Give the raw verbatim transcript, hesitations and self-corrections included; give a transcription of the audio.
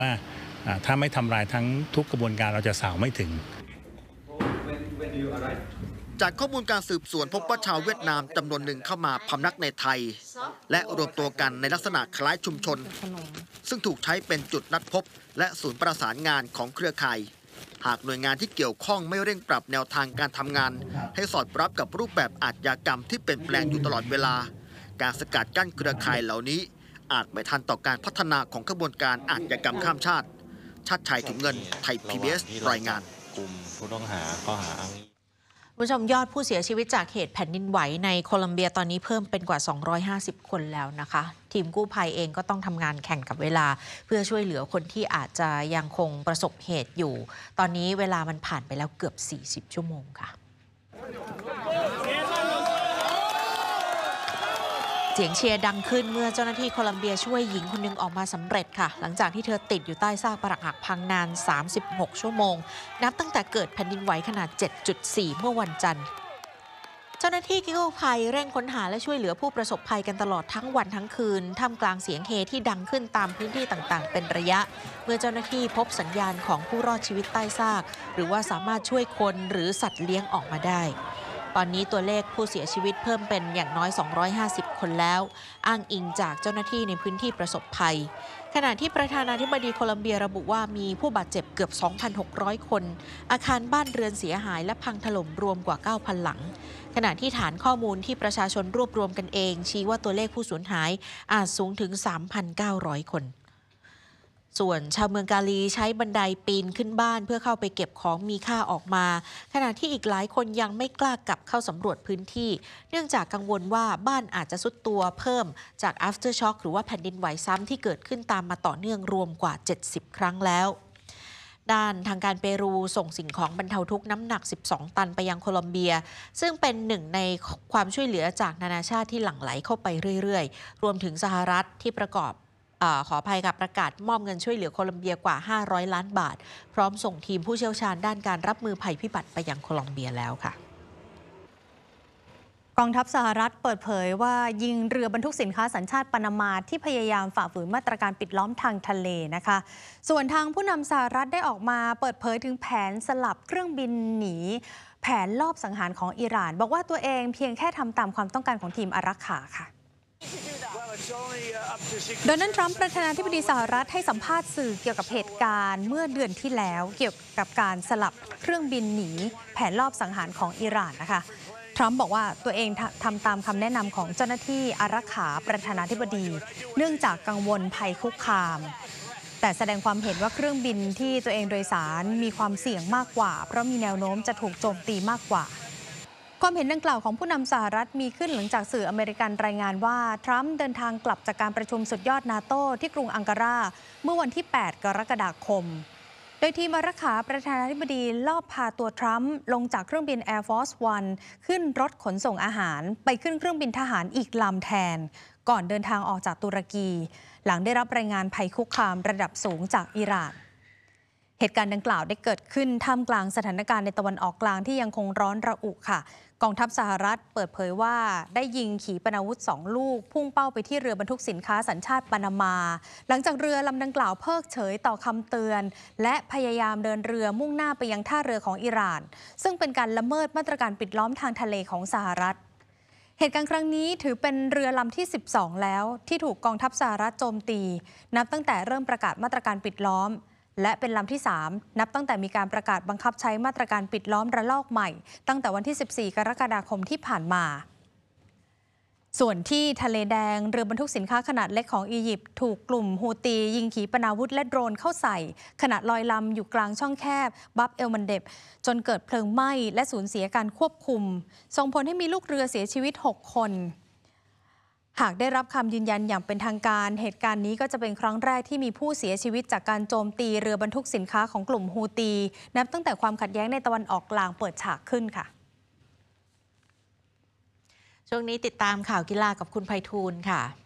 ว่าถ้าไม่ทำลายทั้งทุกกระบวนการเราจะสาวไม่ถึงจากข้อมูลการสืบสวนพบว่าชาวเวียดนามจำนวนหนึ่งเข้ามาพำนักในไทยและรวมตัวกันในลักษณะคล้ายชุมชนซึ่งถูกใช้เป็นจุดนัดพบและศูนย์ประสานงานของเครือข่ายหากหน่วยงานที่เกี่ยวข้องไม่เร่งปรับแนวทางการทำงานให้สอดรับกับรูปแบบอาชญากรรมที่เปลี่ยนแปลงอยู่ตลอดเวลาการสกัดกั้นเครือข่ายเหล่านี้อาจไม่ทันต่อการพัฒนาของกระบวนการอาชญากรรมข้ามชาติชัดชัยถุงเงินไทย พี บี เอส รายงานกลุ่มผู้ต้องหาข้อหาอ้างผู้ชมยอดผู้เสียชีวิตจากเหตุแผ่นดินไหวในโคลัมเบียตอนนี้เพิ่มเป็นกว่าสองร้อยห้าสิบคนแล้วนะคะทีมกู้ภัยเองก็ต้องทำงานแข่งกับเวลาเพื่อช่วยเหลือคนที่อาจจะยังคงประสบเหตุอยู่ตอนนี้เวลามันผ่านไปแล้วเกือบสี่สิบชั่วโมงค่ะเสียงเชียร์ดังขึ้นเมื่อเจ้าหน้าที่โคลัมเบียช่วยหญิงคนหนึ่งออกมาสำเร็จค่ะหลังจากที่เธอติดอยู่ใต้ซากปรักหักพังนานสามสิบหกชั่วโมงนับตั้งแต่เกิดแผ่นดินไหวขนาด เจ็ดจุดสี่ เมื่อวันจันทร์เจ้าหน้าที่กู้ภัยเร่งค้นหาและช่วยเหลือผู้ประสบภัยกันตลอดทั้งวันทั้งคืนท่ามกลางเสียงเฮที่ดังขึ้นตามพื้นที่ต่างๆเป็นระยะเมื่อเจ้าหน้าที่พบสัญญาณของผู้รอดชีวิตใต้ซากหรือว่าสามารถช่วยคนหรือสัตว์เลี้ยงออกมาได้ตอนนี้ตัวเลขผู้เสียชีวิตเพิ่มเป็นอย่างน้อยสองร้อยห้าสิบคนแล้วอ้างอิงจากเจ้าหน้าที่ในพื้นที่ประสบภัยขณะที่ประธานาธิบดีโคลัมเบียระบุว่ามีผู้บาดเจ็บเกือบ สองพันหกร้อย คนอาคารบ้านเรือนเสียหายและพังถล่มรวมกว่า เก้าพัน หลังขณะที่ฐานข้อมูลที่ประชาชนรวบรวมกันเองชี้ว่าตัวเลขผู้สูญหายอาจสูงถึง สามพันเก้าร้อย คนส่วนชาวเมืองกาลีใช้บันไดปีนขึ้นบ้านเพื่อเข้าไปเก็บของมีค่าออกมาขณะที่อีกหลายคนยังไม่กล้ากลับเข้าสำรวจพื้นที่เนื่องจากกังวลว่าบ้านอาจจะทรุดตัวเพิ่มจาก after shock หรือว่าแผ่นดินไหวซ้ำที่เกิดขึ้นตามมาต่อเนื่องรวมกว่าเจ็ดสิบครั้งแล้วด้านทางการเปรูส่งสิ่งของบรรเทาทุกข์น้ำหนักสิบสองตันไปยังโคลอมเบียซึ่งเป็นหนึ่งในความช่วยเหลือจากนานาชาติที่หลั่งไหลเข้าไปเรื่อยๆรวมถึงสหรัฐที่ประกอบอขออภัยกับประกาศมอบเงินช่วยเหลือโคลอมเบียกว่าห้าร้อยล้านบาทพร้อมส่งทีมผู้เชี่ยวชาญด้านการรับมือภัยพิบัติไปยังโคลอมเบียแล้วค่ะกองทัพสหรัฐเปิดเผยว่ายิงเรือบรรทุกสินค้าสัญชาติปานามาที่พยายามฝ่าฝืนมาตรการปิดล้อมทางทะเลนะคะส่วนทางผู้นำสหรัฐได้ออกมาเปิดเผยถึงแผนสลับเครื่องบินหนีแผนลอบสังหารของอิหร่านบอกว่าตัวเองเพียงแค่ทำตามความต้องการของทีมอารักขาค่ะโดนัลด์ทรัมป์ประธานาธิบดีสหรัฐให้สัมภาษณ์สื่อเกี่ยวกับเหตุการณ์เมื่อเดือนที่แล้วเกี่ยวกับการสลับเครื่องบินหนีแผนลอบสังหารของอิหร่านนะคะทรัมป์บอกว่าตัวเองทำตามคำแนะนำของเจ้าหน้าที่อารักขาประธานาธิบดีเนื่องจากกังวลภัยคุกคามแต่แสดงความเห็นว่าเครื่องบินที่ตัวเองโดยสารมีความเสี่ยงมากกว่าเพราะมีแนวโน้มจะถูกโจมตีมากกว่าความเห็นดังกล่าวของผู้นำสหรัฐมีขึ้นหลังจากสื่ออเมริกันรายงานว่าทรัมป์เดินทางกลับจากการประชุมสุดยอดนาโต้ที่กรุงอังการาเมื่อวันที่แปดกรกฎาคมโดยทีมอารักขาประธานาธิบดีลอบพาตัวทรัมป์ลงจากเครื่องบิน Air Force One ขึ้นรถขนส่งอาหารไปขึ้นเครื่องบินทหารอีกลำแทนก่อนเดินทางออกจากตุรกีหลังได้รับรายงานภัยคุกคามระดับสูงจากอิหร่านเหตุการณ์ดังกล่าวได้เกิดขึ้นท่ามกลางสถานการณ์ในตะวันออกกลางที่ยังคงร้อนระอุค่ะกองทัพสหรัฐเปิดเผยว่าได้ยิงขีปนาวุธสองลูกพุ่งเป้าไปที่เรือบรรทุกสินค้าสัญชาติปานามาหลังจากเรือลำดังกล่าวเพิกเฉยต่อคำเตือนและพยายามเดินเรือมุ่งหน้าไปยังท่าเรือของอิหร่านซึ่งเป็นการละเมิดมาตรการปิดล้อมทางทะเลของสหรัฐเหตุการณ์ครั้งนี้ถือเป็นเรือลำที่สิบสองแล้วที่ถูกกองทัพสหรัฐโจมตีนับตั้งแต่เริ่มประกาศมาตรการปิดล้อมและเป็นลำที่สามนับตั้งแต่มีการประกาศบังคับใช้มาตรการปิดล้อมระลอกใหม่ตั้งแต่วันที่สิบสี่กรกฎาคมที่ผ่านมาส่วนที่ทะเลแดงเรือบรรทุกสินค้าขนาดเล็กของอียิปต์ถูกกลุ่มฮูตียิงขีปนาวุธและโดรนเข้าใส่ขณะลอยลำอยู่กลางช่องแคบบับเอลมันเดบจนเกิดเพลิงไหม้และสูญเสียการควบคุมส่งผลให้มีลูกเรือเสียชีวิตหกคนหากได้รับคำยืนยันอย่างเป็นทางการเหตุการณ์นี้ก็จะเป็นครั้งแรกที่มีผู้เสียชีวิตจากการโจมตีเรือบรรทุกสินค้าของกลุ่มฮูตีนับตั้งแต่ความขัดแย้งในตะวันออกกลางเปิดฉากขึ้นค่ะช่วงนี้ติดตามข่าวกีฬากับคุณไพฑูรย์ค่ะ